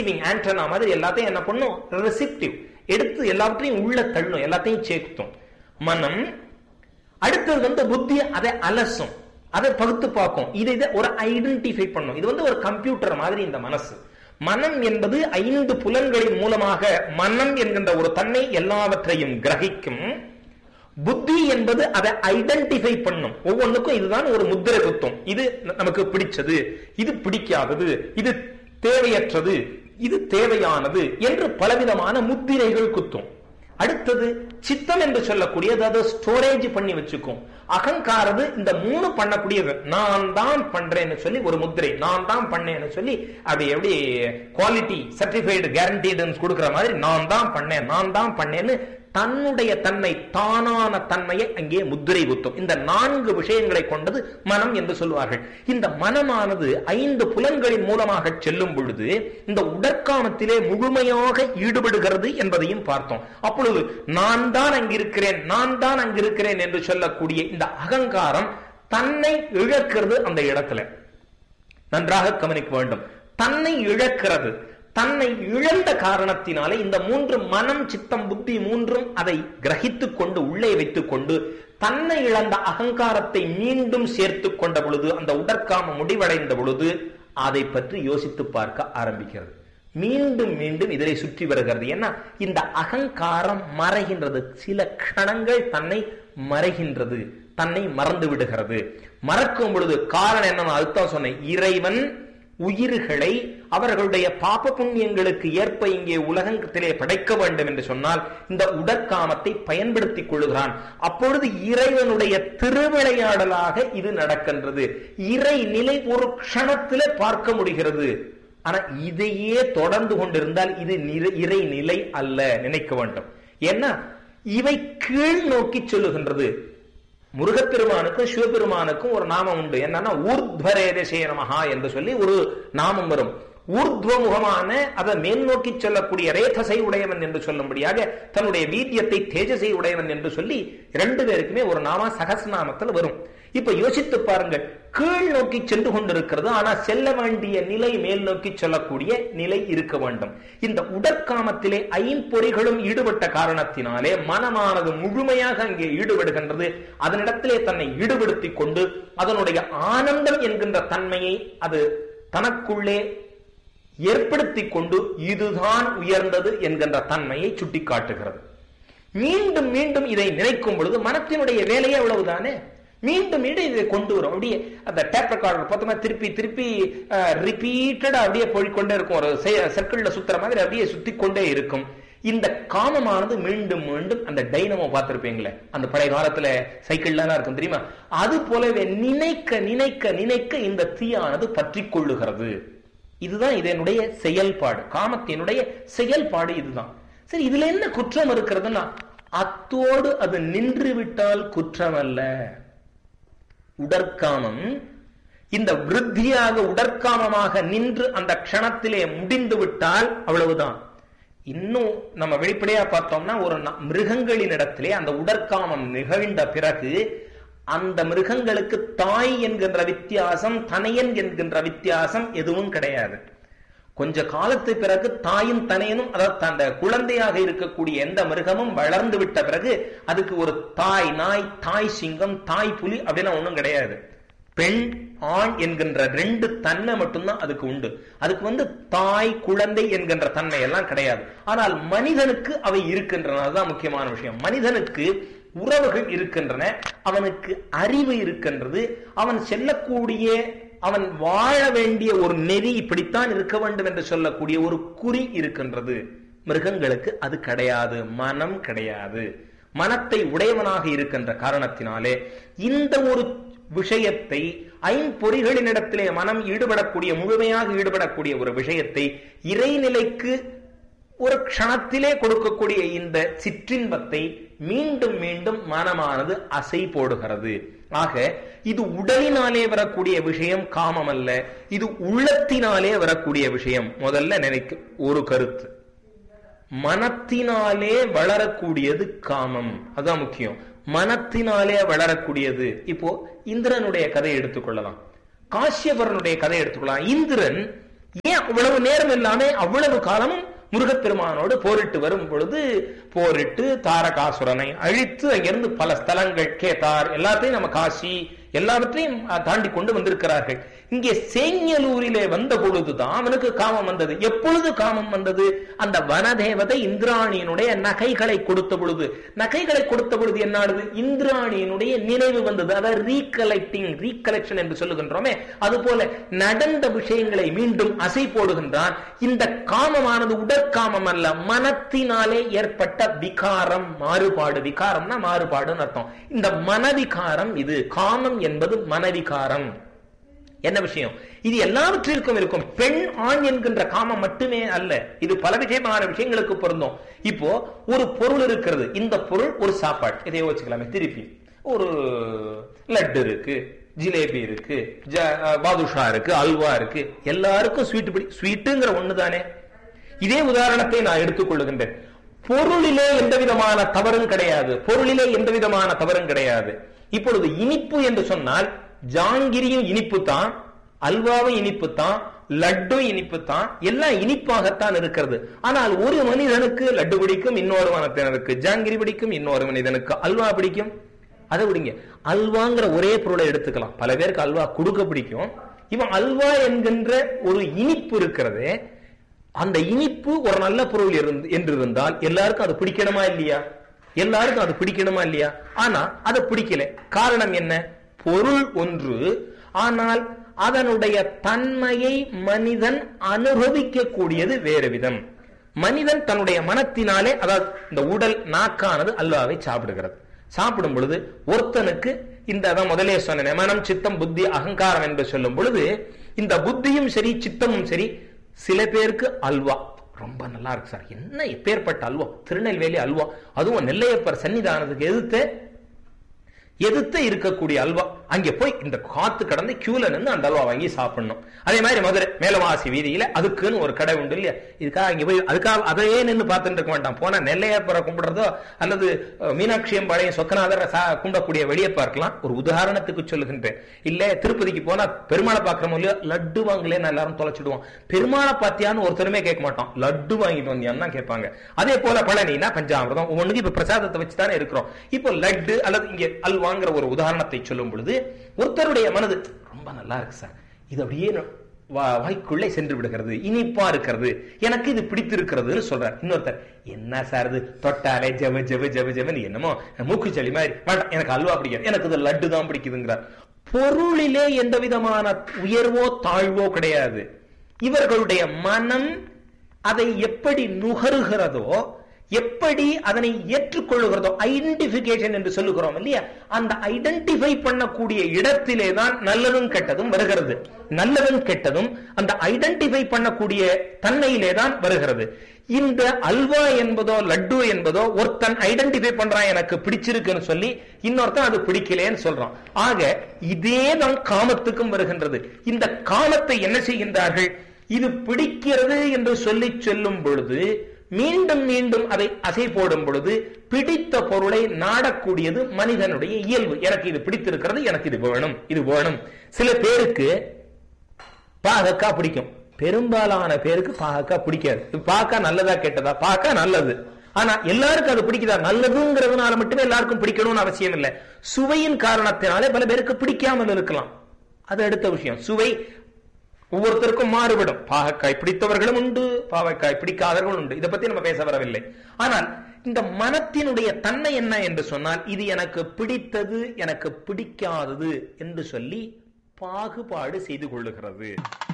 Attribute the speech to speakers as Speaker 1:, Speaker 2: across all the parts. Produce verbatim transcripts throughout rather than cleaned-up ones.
Speaker 1: Receiving antenna மாதிரி எல்லாத்தையும் என்ன பண்ணும், ரிசிப்டிவ், எடுத்து எல்லாவற்றையும் உள்ள தள்ளும், எல்லாத்தையும் சேர்த்தும் மனம். அடுத்தது வந்து புத்தி அதை அலசும், அதை பகுத்து பார்க்கும், இதை ஒரு ஐடென்டிஃபை பண்ணும். இது வந்து ஒரு கம்ப்யூட்டர் மாதிரி இந்த மனசு. மனம் என்பது ஐந்து புலன்களின் மூலமாக மனம் என்கின்ற ஒரு தன்மை எல்லாவற்றையும் கிரகிக்கும். புத்தி என்பது அதை ஐடென்டிஃபை பண்ணும், ஒவ்வொன்றுக்கும் இதுதான் ஒரு முத்திரை குத்தும். இது நமக்கு பிடிச்சது, இது பிடிக்காதது, இது தேவையற்றது, இது தேவையானது என்று பலவிதமான முத்திரைகள் குத்தும். அடுத்தது சித்தம் என்று சொல்லக்கூடியது, அதை ஸ்டோரேஜ் பண்ணி வச்சுக்கும். அகங்காரது இந்த மூணு பண்ணக்கூடியது, நான் தான் பண்றேன்னு சொல்லி ஒரு முத்திரை, நான் தான் பண்ணேன்னு சொல்லி அப்படி எப்படி குவாலிட்டி சர்டிஃபைடு கேரண்டீடுன்னு கொடுக்கிற மாதிரி நான் தான் பண்ணேன் நான் தான் பண்ணேன்னு தன்னுடைய தன்மை, தானான தன்மையை அங்கே முத்திரை குத்தும். இந்த நான்கு விஷயங்களை கொண்டது மனம் என்று சொல்வார்கள். இந்த மனமானது ஐந்து புலன்களின் மூலமாக செல்லும் பொழுது இந்த உடற்காமத்திலே முழுமையாக ஈடுபடுகிறது என்பதையும் பார்த்தோம். அப்பொழுது நான் தான் அங்கிருக்கிறேன், நான் தான் அங்கிருக்கிறேன் என்று சொல்லக்கூடிய இந்த அகங்காரம் தன்னை இழக்கிறது. அந்த இடத்துல நன்றாக கவனிக்க வேண்டும், தன்னை இழக்கிறது. தன்னை இழந்த காரணத்தினாலே இந்த மூன்று மனம், சித்தம், புத்தி மூன்றும் அதை கிரகித்துக் கொண்டு உள்ளே வைத்துக் கொண்டு தன்னை இழந்த அகங்காரத்தை மீண்டும் சேர்த்து கொண்ட பொழுது, அந்த உடற்காம முடிவடைந்த பொழுது அதை பற்றி யோசித்து பார்க்க ஆரம்பிக்கிறது. மீண்டும் மீண்டும் இதனை சுற்றி வருகிறது. ஏன்னா இந்த அகங்காரம் மறைகின்றது, சில கணங்கள் தன்னை மறைகின்றது, தன்னை மறந்து விடுகிறது. மறக்கும் பொழுது காரணம் என்ன, அதுதான் சொன்னேன், இறைவன் உயிர்களை அவர்களுடைய பாப புண்ணியங்களுக்கு ஏற்ப இங்கே உலகத்திலே படைக்க வேண்டும் என்று சொன்னால் இந்த உடற்காமத்தை பயன்படுத்திக் கொள்கிறான். அப்பொழுது இறைவனுடைய திருவிளையாடலாக இது நடக்கின்றது. இறை நிலை ஒரு க்ஷணத்திலே பார்க்க முடிகிறது. ஆனா இதையே தொடர்ந்து கொண்டிருந்தால் இது இறை நிலை அல்ல, நினைக்க வேண்டும். ஏன்னா இவை கீழ் நோக்கி சொல்லுகின்றது. முருகப்பெருமானுக்கும் சிவபெருமானுக்கும் ஒரு நாமம் உண்டு, என்னன்னா ஊர்த்வரேதசே நமஹா என்று சொல்லி ஒரு நாமம் வரும். ஊர்துவமுகமான அதை மேல் நோக்கி சொல்லக்கூடிய ரேதசை உடையவன் என்று சொல்லும்படியாக தன்னுடைய வீரியத்தை தேஜசை உடையவன் என்று சொல்லி இரண்டு பேருக்குமே ஒரு நாம சகஸ்நாமத்தில் வரும். இப்ப யோசித்து பாருங்கள், கீழ் நோக்கி சென்று கொண்டிருக்கிறது, ஆனா செல்ல வேண்டிய நிலை மேல் நோக்கி சொல்லக்கூடிய நிலை இருக்க வேண்டும். இந்த உடற்காமத்திலே ஐம்பொறிகளும் ஈடுபட்ட காரணத்தினாலே மனமானது முழுமையாக அங்கே ஈடுபடுகின்றது. அதனிடத்திலே தன்னை ஈடுபடுத்திக் கொண்டு அதனுடைய ஆனந்தம் என்கின்ற தன்மையை அது தனக்குள்ளே ஏற்படுத்திக் கொண்டு இதுதான் உயர்ந்தது என்கின்ற தன்மையை சுட்டி காட்டுகிறது. மீண்டும் மீண்டும் இதை நினைக்கும் பொழுது மனத்தினுடைய வேலையே அவ்வளவுதானே, மீண்டும் மீண்டும் இதை கொண்டு வரும். அப்படியே அந்த டேப் ரெக்கார்டர் பார்த்தோம்னா திருப்பி திருப்பி ரிப்பீட்டடா அப்படியே போய்கொண்டே இருக்கும், ஒரு சர்க்கிள்ல சுத்துற மாதிரி அப்படியே சுத்தி கொண்டே இருக்கும். இந்த காமமானது மீண்டும் மீண்டும் அந்த டைனமோ பார்த்திருப்பீங்களே, அந்த பழைய காலத்துல சைக்கிள்லாம் இருக்கும் தெரியுமா, அது போலவே நினைக்க நினைக்க நினைக்க இந்த தீயானது பற்றி கொள்ளுகிறது. இதுதான் இதனுடைய செயல்பாடு, காமத்தினுடைய செயல்பாடு இதுதான். சரி, இதுல என்ன குற்றம் இருக்கிறதுன்னா அத்தோடு அது நின்று விட்டால் குற்றம் அல்ல. உடற்காமம் இந்த விருத்தியாக உடற்காமமாக நின்று அந்த க்ஷணத்திலே முடிந்து விட்டால் அவ்வளவுதான். இன்னும் நம்ம வெளிப்படையா பார்த்தோம்னா ஒரு மிருகங்களின் இடத்திலே அந்த உடற்காமம் நிகழ்ந்த பிறகு அந்த மிருகங்களுக்கு தாய் என்கின்ற வித்தியாசம், தனையன் என்கின்ற வித்தியாசம் எதுவும் கிடையாது. கொஞ்ச காலத்து பிறகு தாயும் தனையனும், அதாவது அந்த குழந்தையாக இருக்கக்கூடிய எந்த மிருகமும் வளர்ந்து விட்ட பிறகு அதுக்கு ஒரு தாய் நாய், தாய் சிங்கம், தாய் புலி அப்படின்னா ஒண்ணும் கிடையாது. பெண் ஆண் என்கின்ற ரெண்டு தன்மை மட்டும்தான் அதுக்கு உண்டு. அதுக்கு வந்து தாய் குழந்தை என்கின்ற தன்மை எல்லாம் கிடையாது. ஆனால் மனிதனுக்கு அவை இருக்கின்றன. அதுதான் முக்கியமான விஷயம். மனிதனுக்கு உறவுகள் இருக்கின்றன, அவனுக்கு அறிவு இருக்கின்றது, அவன் செல்லக்கூடிய, அவன் வாழ வேண்டிய ஒரு நெறி இப்படித்தான் இருக்க வேண்டும் என்று சொல்லக்கூடிய ஒரு குறி இருக்கின்றது. மிருகங்களுக்கு அது கிடையாது, மனம் கிடையாது. மனத்தை உடையவனாக இருக்கின்ற காரணத்தினாலே இந்த ஒரு விஷயத்தை ஐம்பொறிகளினிடத்திலே மனம் ஈடுபடக்கூடிய, முழுமையாக ஈடுபடக்கூடிய ஒரு விஷயத்தை இறைநிலைக்கு ஒரு க்ஷணத்திலே கொடுக்கக்கூடிய இந்த சிற்றின்பத்தை மீண்டும் மீண்டும் மனமானது அசை போடுகிறது. ஆக இது உடலினாலே வரக்கூடிய விஷயம் காமம் அல்ல, இது உள்ளத்தினாலே வரக்கூடிய விஷயம். முதல்ல நினைக்க ஒரு கருத்து, மனத்தினாலே வளரக்கூடியது காமம், அதுதான் முக்கியம். மனத்தினாலே வளரக்கூடியது. இப்போ இந்திரனுடைய கதையை எடுத்துக்கொள்ளலாம், காஷ்யபரனுடைய கதையை எடுத்துக்கொள்ளலாம். இந்திரன் ஏன் அவ்வளவு நேரம் இல்லாம அவ்வளவு காலமும் முருகப்பெருமானோடு போரிட்டு வரும் பொழுது போரிட்டு தாரகாசுரனை அழித்து அங்கிருந்து பல ஸ்தலங்கள் கேதார் எல்லாத்தையும் நம்ம காசி எல்லாவற்றையும் தாண்டி கொண்டு வந்திருக்கிறார்கள். இங்கே சேங்கலூரிலே வந்த பொழுதுதான் அவனுக்கு காமம் வந்தது. எப்பொழுது காமம் வந்தது? அந்த வனதேவதை இந்திராணியினுடைய நகைகளை கொடுத்த பொழுது. நகைகளை கொடுத்த பொழுது என்னானது? இந்திராணியினுடைய நினைவு வந்தது. அதாவது ரீகலெக்டிங், ரீகலெக்ஷன் என்று சொல்லுகின்றோமே, அது போல நடந்த விஷயங்களை மீண்டும் அசை போடுகின்றான். இந்த காமமானது உடற்காமம் அல்ல, மனத்தினாலே ஏற்பட்ட விகாரம், மாறுபாடு. விகாரம்னா மாறுபாடுன்னு அர்த்தம். இந்த மனவிகாரம் இது. காமம் என்பது மனவிகாரம். என்ன விஷயம்? இது எல்லாவற்றிற்கும் இருக்கும். பெண் ஆண் என்கின்ற காமம் மட்டுமே அல்ல, இது பல விதமான விஷயங்களுக்கு பொருந்தும். இப்போ ஒரு பொருள் இருக்கிறது, இந்த பொருள் ஒரு சாப்பாடு, இதை வச்சுக்கலாமே. திருப்பி ஒரு லட்டு இருக்கு, ஜிலேபி இருக்கு, பாதுஷா இருக்கு, அல்வா இருக்கு, எல்லாருக்கும் ஸ்வீட் பிடி. ஸ்வீட்டுங்கிற ஒண்ணுதானே. இதே உதாரணத்தை நான் எடுத்துக்கொள்ளுகின்றேன். பொருளிலே எந்த விதமான தவறும் கிடையாது, பொருளிலே எந்த விதமான தவறும் கிடையாது. இப்பொழுது இனிப்பு என்று சொன்னால் ஜாங்கிரியும் இனிப்பு தான், அல்வாவும் இனிப்பு தான், லட்டும் இனிப்பு தான், எல்லாம் இனிப்பாகத்தான் இருக்கிறது. ஆனால் ஒரு மனிதனுக்கு லட்டு பிடிக்கும், இன்னொரு மனிதனுக்கு ஜாங்கிரி பிடிக்கும், இன்னொரு மனிதனுக்கு அல்வா பிடிக்கும். அதை விடுங்க, அல்வாங்கிற ஒரே பொருளை எடுத்துக்கலாம். பல பேருக்கு அல்வா கொடுக்க பிடிக்கும். இவன் அல்வா என்கின்ற ஒரு இனிப்பு இருக்கிறது, அந்த இனிப்பு ஒரு நல்ல பொருள் என்று இருந்தால் எல்லாருக்கும் அது பிடிக்கணுமா இல்லையா? எல்லாருக்கும் அது பிடிக்கணுமா இல்லையா? ஆனா அதை பிடிக்கல. காரணம் என்ன? பொருள் ஒன்று, ஆனால் அதனுடைய தன்மையை மனிதன் அனுபவிக்க கூடியது வேறு விதம். மனிதன் தன்னுடைய மனத்தினாலே, அதாவது இந்த உடல் நாக்கானது அல்வாவை சாப்பிடுகிறது. சாப்பிடும் பொழுது ஒருத்தனுக்கு இந்த முதலே சொன்ன மனம், சித்தம், புத்தி, அகங்காரம் என்று சொல்லும் பொழுது இந்த புத்தியும் சரி சித்தமும் சரி, சில பேருக்கு அல்வா ரொம்ப நல்லா இருக்கு சார், என்ன எப்பேற்பட்ட அல்வா, திருநெல்வேலி அல்வா, அதுவும் நெல்லையப்பர் சன்னிதானத்துக்கு எதிர்த்து எதிர்த்து இருக்கக்கூடிய அல்வா. அங்கே போய் இந்த காத்து கடந்து கியூல நின்று அந்த அல்வா வாங்கி சாப்பிடணும். அதே மாதிரி மதுரை மேலவாசி வீதியில அதுக்குன்னு ஒரு கடை உண்டு இல்லையா? இதுக்காக அங்கே போய் அதுக்காக அதையே நின்று பார்த்துட்டு இருக்க வேண்டாம். போனா நெல்லையப்பரை கும்பிடுறதோ அல்லது மீனாட்சி அம்பாளையம் சொக்கநாதரை கும்பிடக்கூடிய வெளியே பார்க்கலாம். ஒரு உதாரணத்துக்கு சொல்லுகின்றேன். இல்ல திருப்பதிக்கு போனா பெருமாளை பார்க்கிறோம் இல்லையோ, லட்டு வாங்கலேன்னு எல்லாரும் தொலைச்சிடுவோம். பெருமாளை பார்த்தியான்னு ஒருத்தருமே கேட்க மாட்டோம், லட்டு வாங்கிட்டு வந்தியான்னு தான் கேட்பாங்க. அதே போல பழனினா பஞ்சாமிரதம், ஒவ்வொன்றுக்கு இப்ப பிரசாதத்தை வச்சுதானே இருக்கிறோம். இப்போ லட்டு அல்லது இங்கே அல்வாங்கிற ஒரு உதாரணத்தை சொல்லும் பொழுது ஒருத்தருடைய மனது ரொம்ப நல்லா இருக்கு சார், இது அப்படியே வாய்க்குள்ளே சென்று விடுகிறது, இனிப்பா இருக்கிறது, எனக்கு இது பிடித்திருக்கிறதுன்னு சொல்றார். இன்னொருத்தர், என்ன சார் இது தொட்டாலே ஜவ ஜவ ஜவ ஜவன்னு என்னமோ மூக்குச்சளி மாதிரி, வேண்டாம் எனக்கு அல்வா பிடிக்காது, எனக்கு இது லட்டு தான் பிடிக்குதுங்கிறார். பொருளிலே எந்த விதமான உயர்வோ தாழ்வோ கிடையாது. இவர்களுடைய மனம் அதை எப்படி நுகருகிறதோ, எப்படி அதனை ஏற்றுக்கொள்ளுகிறதோ, ஐடென்டிபிகேஷன் என்று சொல்லுகிறோம் இல்லையா, அந்த ஐடென்டிஃபை பண்ணக்கூடிய இடத்திலே தான் நல்லதும் கெட்டதும் வருகிறது. நல்லதும் கெட்டதும் அந்த ஐடென்டிஃபை பண்ணக்கூடிய தன்மையிலே தான் வருகிறது. இந்த அல்வா என்பதோ லட்டு என்பதோ ஒருத்தன் ஐடென்டிஃபை பண்றான், எனக்கு பிடிச்சிருக்குன்னு சொல்லி, இன்னொருத்தன் அது பிடிக்கலன்னு சொல்றான். ஆக இதே தான் காமத்துக்கும் வருகின்றது. இந்த காமத்தை என்ன செய்கின்றார்கள்? இது பிடிக்கிறது என்று சொல்லி சொல்லும் பொழுது மீண்டும் மீண்டும் அதை அசை போடும் பொழுது பிடித்த பொருளை நாடக்கூடியது மனிதனுடைய இயல்பு. எனக்கு இது பிடித்திருக்கிறது, எனக்கு இது வேணும், இது வேணும். சில பேருக்கு பாகக்காய் பிடிக்கும், பெரும்பாலான பேருக்கு பாகக்காய் பிடிக்காது. பார்க்க நல்லதா கேட்டதா? பார்க்க நல்லது, ஆனா எல்லாருக்கும் அது பிடிக்குதா? நல்லதுங்கிறதுனால மட்டுமே எல்லாருக்கும் பிடிக்கணும்னு அவசியம் இல்லை. சுவையின் காரணத்தினாலே பல பேருக்கு பிடிக்காமல் இருக்கலாம், அது அடுத்த விஷயம். சுவை ஒவ்வொருத்தருக்கும் மாறுபடும். பாகக்காய் பிடித்தவர்களும் உண்டு, பாவக்காய் பிடிக்காதவர்களும் உண்டு. இதை பத்தி நம்ம பேச வரவில்லை. ஆனால் இந்த மனத்தினுடைய தன்மை என்ன என்று சொன்னால், இது எனக்கு பிடித்தது, எனக்கு பிடிக்காதது என்று சொல்லி பாகுபாடு செய்து கொள்ளுகிறது.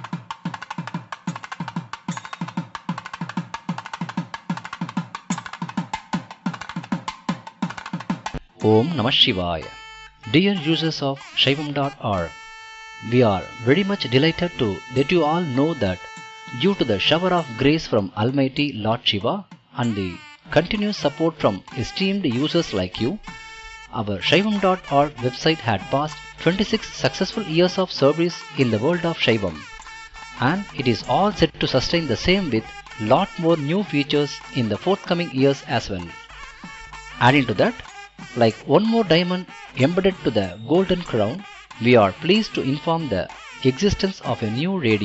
Speaker 2: Om Namah Shivaya. Dear users of Shaivam dot org, we are very much delighted to let you all know that due to the shower of grace from Almighty Lord Shiva and the continuous support from esteemed users like you, our Shaivam dot org website had passed twenty-six successful years of service in the world of Shaivam, and it is all set to sustain the same with lot more new features in the forthcoming years as well. Adding to that, like one more diamond embedded to the golden crown, we are pleased to inform the existence of a new radio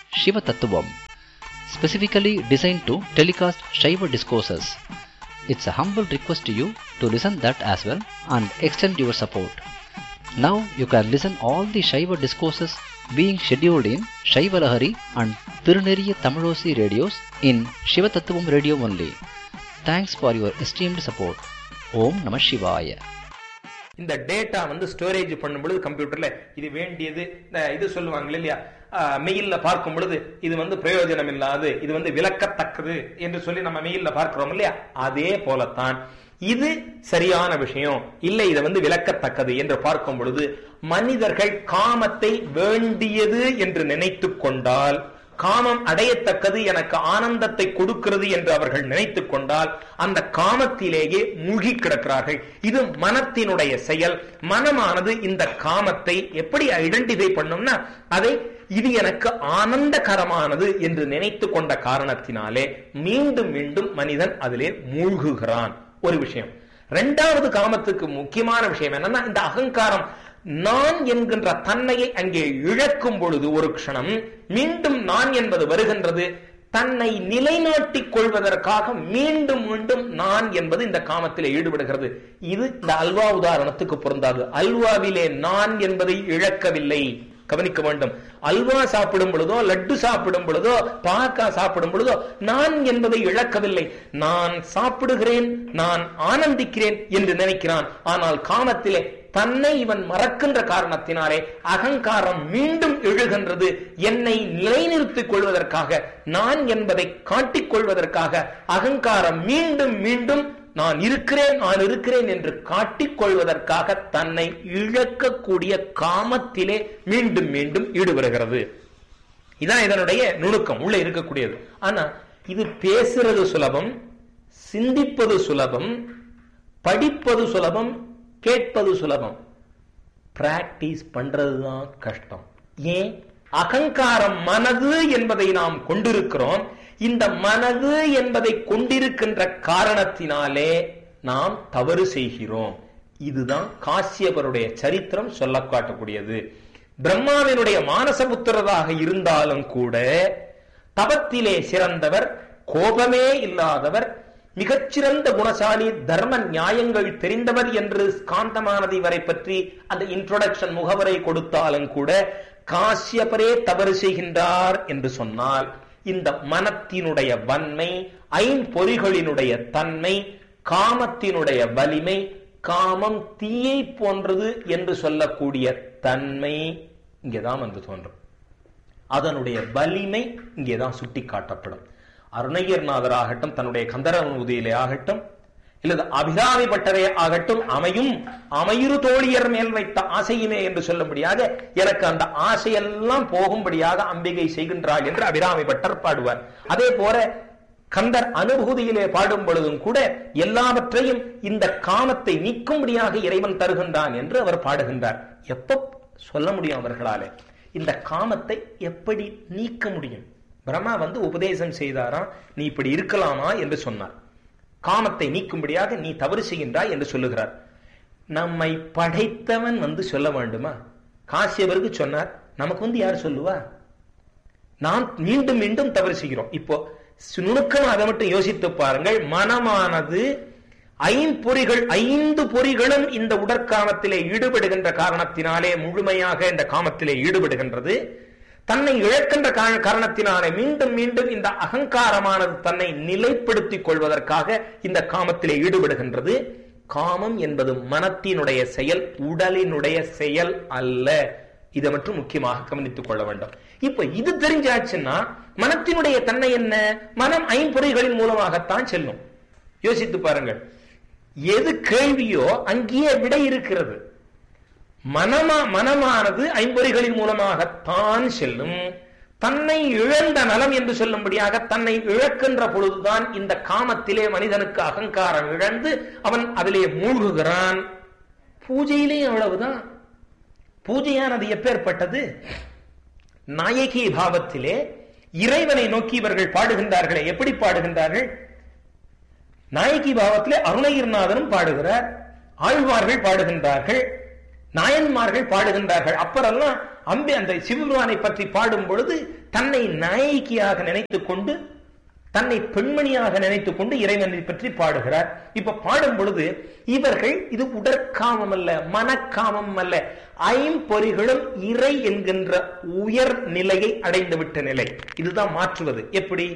Speaker 2: Shiva Tattvam, specifically designed to telecast Shaiva discourses. It's a humble request to you to listen that as well and extend your support. Now you can listen all the Shaiva discourses being scheduled in Shaiva Lahari and Tiruneriya Tamilosi radios in Shiva Tattvam radio only. Thanks for your esteemed support. Om Namah Shivaya.
Speaker 1: இந்த data வந்து storage பண்ணும் பொழுது கம்ப்யூட்டர்ல இது வேண்டியது இது சொல்லுவாங்க இல்லையா, மெயில்ல பார்க்கும் பொழுது இது வந்து பிரயோஜனம் இல்லாது, இது வந்து விலக்கத்தக்கது என்று சொல்லி நம்ம மெயில்ல பார்க்கிறோம் இல்லையா, அதே போலத்தான் இது சரியான விஷயம் இல்லை, இதை வந்து விலக்கத்தக்கது என்று பார்க்கும் பொழுது மனிதர்கள் காமத்தை வேண்டியது என்று நினைத்து கொண்டால், காமம் அடையத்தக்கது, எனக்கு ஆனந்தத்தை கொடுக்கிறது என்று அவர்கள் நினைத்துக் கொண்டால் அந்த காமத்திலேயே மூழ்கி கிடக்கிறார்கள். இது மனத்தினுடைய செயல். மனமானது இந்த காமத்தை எப்படி ஐடென்டிஃபை பண்ணும்னா, அதை இது எனக்கு ஆனந்தகரமானது என்று நினைத்து கொண்ட காரணத்தினாலே மீண்டும் மீண்டும் மனிதன் அதிலே மூழ்குகிறான். ஒரு விஷயம். இரண்டாவது காமத்துக்கு முக்கியமான விஷயம் என்னன்னா, இந்த அகங்காரம் நான் என்கின்ற தன்மையை அங்கே இழக்கும் பொழுது ஒரு க்ஷணம் மீண்டும் நான் என்பது வருகின்றது. தன்னை நிலைநாட்டிக் கொள்வதற்காக மீண்டும் மீண்டும் நான் என்பது இந்த காமத்திலே ஈடுபடுகிறது. இது இந்த அல்வா உதாரணத்துக்கு பொருந்தாது. அல்வாவிலே நான் என்பதை இழக்கவில்லை, கவனிக்க வேண்டும். அல்வா சாப்பிடும் பொழுதோ, லட்டு சாப்பிடும் பொழுதோ, பாக்கா சாப்பிடும் பொழுதோ நான் என்பதை இழக்கவில்லை. நான் சாப்பிடுகிறேன், நான் ஆனந்திக்கிறேன் என்று நினைக்கிறான். ஆனால் காமத்திலே தன்னை இவன் மறக்கின்ற காரணத்தினாலே அகங்காரம் மீண்டும் எழுகின்றது. என்னை நிலைநிறுத்திக் கொள்வதற்காக, நான் என்பதை காட்டிக் கொள்வதற்காக அகங்காரம் மீண்டும் மீண்டும் நான் இருக்கிறேன் நான் இருக்கிறேன் என்று காட்டிக் கொள்வதற்காக தன்னை இழக்கக்கூடிய காமத்திலே மீண்டும் மீண்டும் ஈடுபடுகிறது. இதான் இதனுடைய நுணுக்கம், உள்ள இருக்கக்கூடியது. ஆனா இது பேசுறது சுலபம், சிந்திப்பது சுலபம், படிப்பது சுலபம், கேட்பது சுலபம். பிராக்டிஸ் பண்றதுதான் கஷ்டம். ஏன்? அகங்காரம் மனது என்பதை நாம் கொண்டிருக்கிறோம். இந்த மனது என்பதை கொண்டிருக்கின்ற காரணத்தினாலே நாம் தவறு செய்கிறோம். இதுதான் காசியபருடைய சரித்திரம் சொல்ல காட்டக்கூடியது. பிரம்மாவினுடைய மானசபுத்திரராக இருந்தாலும் கூட தபத்திலே சிறந்தவர், கோபமே இல்லாதவர், மிகச்சிறந்த குணசாலி, தர்ம நியாயங்கள் தெரிந்தவர் என்று காந்தமானது இவரை பற்றி அந்த இன்ட்ரோடக்ஷன் முகவரை கொடுத்தாலும் கூட காசியபரே தவறு செய்கின்றார் என்று சொன்னால் இந்த மனத்தினுடைய வன்மை, ஐம்பொறிகளினுடைய தன்மை, காமத்தினுடைய வலிமை, காமம் தீயை போன்றது என்று சொல்லக்கூடிய தன்மை இங்கேதான் வந்து தோன்றும். அதனுடைய வலிமை இங்கேதான் சுட்டி காட்டப்படும். அருணகிரிநாதர் ஆகட்டும், தன்னுடைய கந்தரனுதியிலே ஆகட்டும், இல்லது அபிராமி பட்டரே ஆகட்டும், அமையும் அமையுறு தோழியர் மேல் வைத்த ஆசையுமே என்று சொல்லும்படியாக எனக்கு அந்த ஆசையெல்லாம் போகும்படியாக அம்பிகை செய்கின்றாள் என்று அபிராமி பட்டர் பாடுவார். அதே போல கந்தர் அனுபூதியிலே பாடும் பொழுதும் கூட எல்லாவற்றையும் இந்த காமத்தை நீக்கும்படியாக இறைவன் தருகின்றான் என்று அவர் பாடுகின்றார். எப்ப சொல்ல முடியும் அவர்களாலே? இந்த காமத்தை எப்படி நீக்க முடியும்? பிரம்மா வந்து உபதேசம் செய்தாராம், நீ இப்படி இருக்கலாமா என்று சொன்னார். காமத்தை நீக்கும்படியாக நீ தவறு செய்கின்றாய் என்று சொல்லுகிறார். நம்மை படைத்தவன் வந்து சொல்ல வேண்டுமா? காசியவருக்கு சொன்னார், நமக்கு வந்து யார் சொல்லுவா? நாம் மீண்டும் மீண்டும் தவறு செய்கிறோம். இப்போ நுணுக்கம் அதை மட்டும் யோசித்து பாருங்கள். மனமானது ஐம்பொறிகள், ஐந்து பொறிகளும் இந்த உடற்காமத்திலே ஈடுபடுகின்ற காரணத்தினாலே முழுமையாக இந்த காமத்திலே ஈடுபடுகின்றது. தன்னை இழக்கின்ற காரணத்தினாலே மீண்டும் மீண்டும் இந்த அகங்காரமானது தன்னை நிலைப்படுத்திக் கொள்வதற்காக இந்த காமத்திலே ஈடுபடுகின்றது. காமம் என்பது மனத்தினுடைய செயல், உடலினுடைய செயல் அல்ல. இதை மட்டும் முக்கியமாக கவனித்துக் கொள்ள வேண்டும். இப்ப இது தெரிஞ்சாச்சுன்னா மனத்தினுடைய தன்மை என்ன? மனம் ஐம்பொறிகளின் மூலமாகத்தான் செல்லும். யோசித்து பாருங்கள். எது கேள்வியோ அங்கேயே விடை இருக்கிறது. மனமா மனமானது ஐம்பொறிகளின் மூலமாகத்தான் செல்லும். தன்னை இழந்த நலம் என்று சொல்லும்படியாக தன்னை இழக்கின்ற பொழுதுதான் இந்த காமத்திலே மனிதனுக்கு அகங்காரம் இழந்து அவன் அதிலே மூழ்குகிறான். பூஜையிலேயும் அவ்வளவுதான். பூஜையானது எப்பேற்பட்டது? நாயகி பாவத்திலே இறைவனை நோக்கி இவர்கள் பாடுகின்றார்களே, எப்படி பாடுகின்றார்கள்? நாயகி பாவத்திலே அருணகிரிநாதனும் பாடுகிறார், ஆழ்வார்கள் பாடுகின்றார்கள், நாயன்மார்கள் பாடுகின்றார்கள். அப்புறம்லாம் அம்பி அந்த சிவபெருமானை பற்றி பாடும் பொழுது தன்னை நாயகியாக நினைத்துக் கொண்டு, தன்னை பெண்மணியாக நினைத்துக் கொண்டு இறைவனை பற்றி பாடுகிறார். இப்ப பாடும் பொழுது இவர்கள் இது உடற்காமம் அல்ல, மனக்காமம் அல்ல, ஐம்பொறிகளும் இறை என்கின்ற உயர் நிலையை அடைந்துவிட்ட நிலை. இதுதான் மாற்றுவது. எப்படி?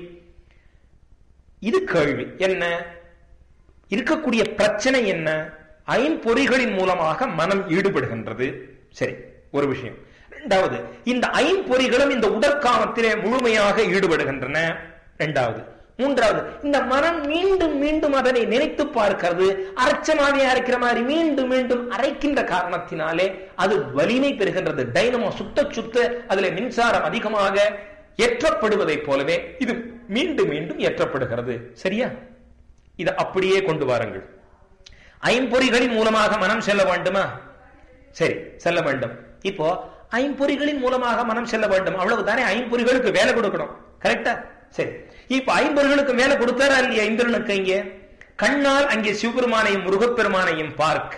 Speaker 1: இது கேள்வி. என்ன இருக்கக்கூடிய பிரச்சனை? என்ன? ஐம்பொறிகளின் மூலமாக மனம் ஈடுபடுகின்றது. சரி, ஒரு விஷயம். இரண்டாவது, இந்த ஐம்பொறிகளும் இந்த உடற்காமத்திலே முழுமையாக ஈடுபடுகின்றன. இரண்டாவது. மூன்றாவது, இந்த மனம் மீண்டும் மீண்டும் அதனை நினைத்து பார்க்கிறது. அரைச்சமாவே அரைக்கிற மாதிரி மீண்டும் மீண்டும் அரைக்கின்ற காரணத்தினாலே அது வலிமை பெறுகின்றது. டைனமோ சுத்த சுத்த அதுல மின்சாரம் அதிகமாக ஏற்றப்படுவதை போலவே இது மீண்டும் மீண்டும் ஏற்றப்படுகிறது. சரியா? இதை அப்படியே கொண்டு வாருங்கள். ஐம்பொறிகளின் மூலமாக மனம் செல்ல வேண்டுமா? சரி, செல்ல வேண்டும். இப்போ ஐம்பொறிகளின் மூலமாக மனம் செல்ல வேண்டும், அவ்வளவுதானே. ஐம்பொறிகளுக்கு வேலை கொடுக்கணும். கரெக்டா? சரி, இப்ப ஐம்பொறிகளுக்கு வேலை கொடுத்தாரா இல்லையா? இந்திரனுக்கு இங்கே கண்ணால் அங்கே சிவபெருமானையும் முருகப்பெருமானையும் பார்க்க,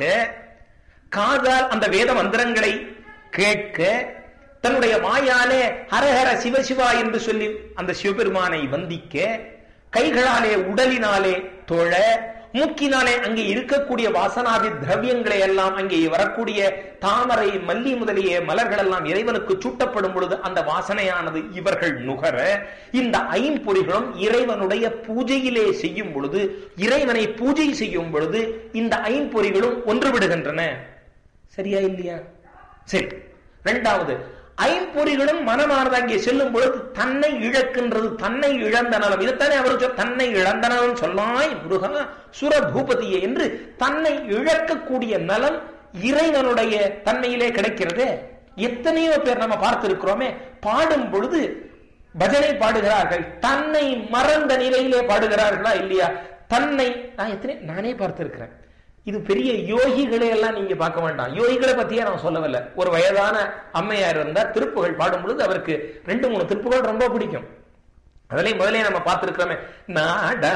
Speaker 1: காதால் அந்த வேத மந்திரங்களை கேட்க, தன்னுடைய வாயாலே ஹரஹர சிவசிவா என்று சொல்லி அந்த சிவபெருமானை வந்திக்க, கைகளாலே உடலினாலே தொழ, மூக்கினாலே அங்கே இருக்கக்கூடிய வாசனாதி திரவியங்களை எல்லாம், அங்கே வரக்கூடிய தாமரை மல்லி முதலிய மலர்கள் எல்லாம் இறைவனுக்கு சூட்டப்படும் பொழுது அந்த வாசனையானது இவர்கள் நுகர, இந்த ஐம்பொறிகளும் இறைவனுடைய பூஜையிலே செய்யும் பொழுது, இறைவனை பூஜை செய்யும் பொழுது இந்த ஐம்பொறிகளும் ஒன்றுவிடுகின்றன. சரியா இல்லையா? சரி. இரண்டாவது, ஐம்பொறிகளும் மனமானது அங்கே செல்லும் பொழுது தன்னை இழக்கின்றது. தன்னை இழந்த நலம். இதுதானே அவர் தன்னை இழந்த நலம் சொல்லாய் முருகா சுர பூபதியே என்று தன்னை இழக்கக்கூடிய நலம் இறைவனுடைய தன்மையிலே கிடைக்கிறது. எத்தனையோ பேர் நம்ம பார்த்திருக்கிறோமே, பாடும் பொழுது பஜனை பாடுகிறார்கள், தன்னை மறந்த நிலையிலே பாடுகிறார்களா இல்லையா? தன்னை நான் எத்தனை நானே பார்த்திருக்கிறேன். இது பெரிய யோகிகளை எல்லாம் நீங்க பார்க்க வேண்டாம். யோகிகளை பத்தியே நான் சொல்லவில்லை. ஒரு வயதான அம்மையார் இருந்தார், திருப்புகள் பாடும் பொழுது அவருக்கு ரெண்டு மூணு திருப்புகள் ரொம்ப பிடிக்கும். அதிலே முதலே நம்ம பார்த்திருக்கிறோமே, நாட